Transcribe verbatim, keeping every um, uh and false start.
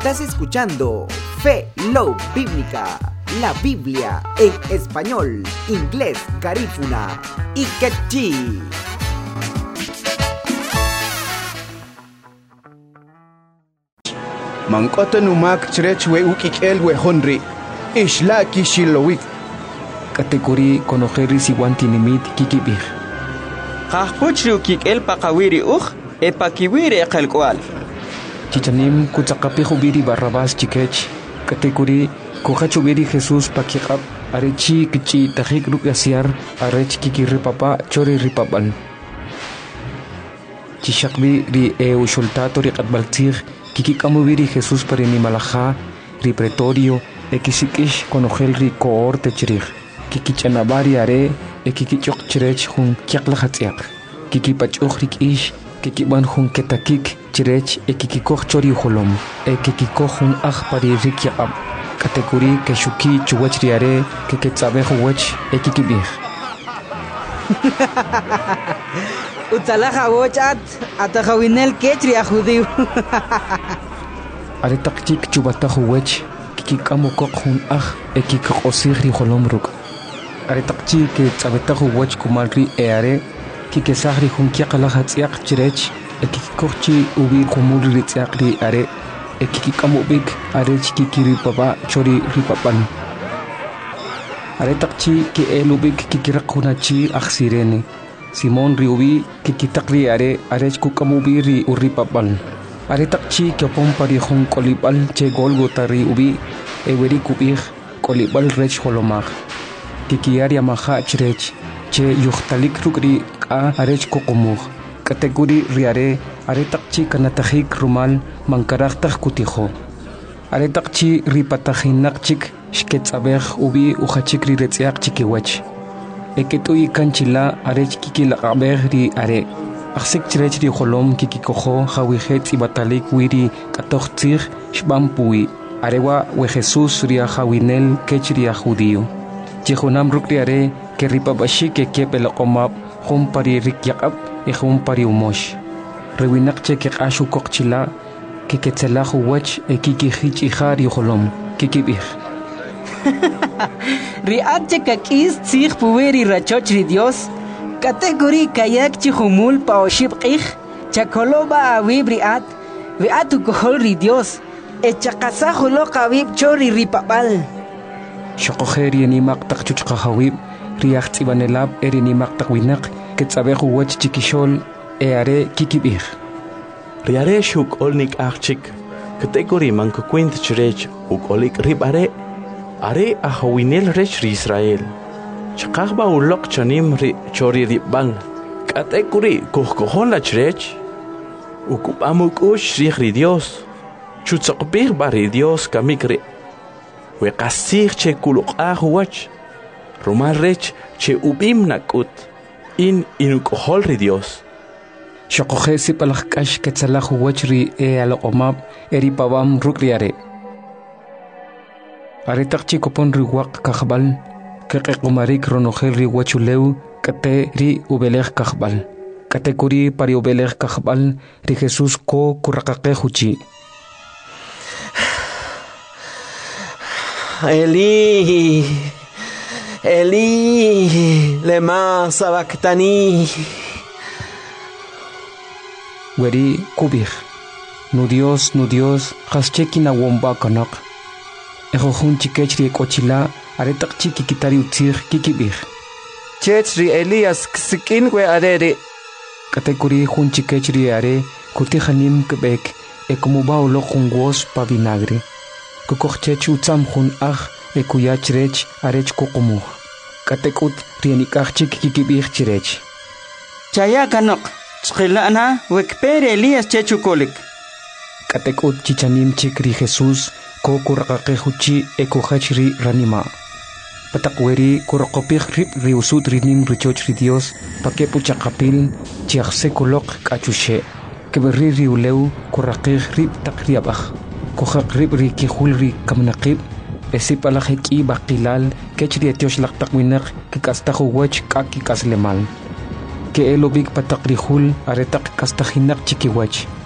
Estás escuchando Fe Love Bíblica, la Biblia en español, inglés, garífuna y quechí. Mankota numak chrech we ukikel we honri. Ishla kishilowik. Kategori konojeri siwanti nimit kikibir. Kahpuchri ukikel pakawiri uj e pakiwiri ekalkwal. Chichanim kutsakapi hubiri Barrabás chikech. Kategori kohachubiri Jesús pakikap. Arechi kichi tajik rukyasiar. Arech kikiri papa chori ripapal. Chishakbi ri e ushultato ri katbaltir. Kiki kamubiri Jesús para ni malaja, ri pretorio, e kisikish konogel ri koor techrig. Kiki chanabari are, e kiki chok chirech hun kyaklahatiak. Kiki pachuch rik ish, kiki ban hun ketakik chirech, e kiki koch chori holom, e kiki koch hun ach pari rik yaab. Kategori keshuki chuwach ri are, kiki tsabe huwach, e kiki bir. Utalaja wochat atajawinel kechri a judío. Are takchik chubata huwech kiki kamo kok hun ah e kiki osir ri holomruk. Are takchi ke tsabeta huwech kumalri e are kiki sahri hun kyakala hatsiak chirech e kiki kokchi ubi kumul ri tsiakri are e kiki kamo big are kiki ri papa chori ri papan. Are takchi ke elubik kiki rakunachi aksirene. Simon riubi kikitakri are arech kukamubi ri uripapal. Are takchi kyopon pari hong kolibal che golgota ri ubi eweri kubih kolibal rech holomag. Kikiari amaha chrech che yuhtalik rukri a arech kukumug. Kategori riare are takchi kanatahik rumal mankaraktak kutiho. Are takchi ripatahinakchik shketsabeh ubi uhachik ri retziak chikiwach. Eketui kanchila arech kiki la aberri are. Aksik chirech ri holom kiki koho hawihet ibatalik wiri katochtir shbampui. Arewa we Jesús ria hawinel kechria judío. Chihunam rukri are ke ripabashi ke kepel komap hum pari rik yakab e hum pari umosh. Rewinakche ke ashu kokchila ke ketzelahu wach e kiki hich ihari holom kiki bir. Riatche kakis tzich puweri rachoch ri Dios. Kategori kayak chihumul paoshib qich. Chakoloba awib riat. Viatu kohol ri Dios. E chakasahulo kawib chori ripapal. Shokojeri ni maktak chuchkahawib. Riach tibanelab eri ni maktak winak. Ketsabehu wach chikishol e are kikibir. Riare shuk olnik achik. Kategori mankukwint chirech ukolik ribare. Are ahawinel rech ri Israel. Chakahba ulok chanim ri chori ribal. Kategori kuhkohon la chrech. Ukup amukush ri Dios. Chutzakbir bari Dios kamikri. Wekasir che kuluk ahuwach. Rumal rech che ubim nakut. In inukohol ri Dios. Shokojesi palakash ketsalahu wach ri e alomab eri pabam rukriare. Are takchi kopon ri wak kakbal, keke kumarik ronogel ri wachuleu, kate ri ubelech kakbal. Kategori pari ubelech kakbal, ri Jesús ko kurakake huchi. Eli, Eli, lema sabactani. Weri kubir, nu Dios, nu Dios, hascheki na womba kanak. Ejo hun chikechri kochila are takchi kikitari utzir kikibir. Chechri Elias ksikin we arere. Kategori hun chikechri are kutihanim kebek e como baulo hun gos pa vinagre. Kukochech utzam hun ach e kuyachrech arech kokomu. Katekut rienikachik kikibir chirech. Chaya kanok. Chkilana wekpere Elias chechukolik. Katekut chichanim chikri Jesús. Ko kurakake huchi e kohachri ranima. Patakweri kurakopik rip riusut rinim richoch ri Dios pake puchakapil chiakse kolok kachushe. Keberi riuleu kurakik rip takriabach. Kohak rip ri kihul ri kamnakib. Esipalahik i bakilal kechri etiosh laktakwinak kikastahu wach kaki kaslemal. Ke elobik patakrihul aretak kastahinak chikiwach.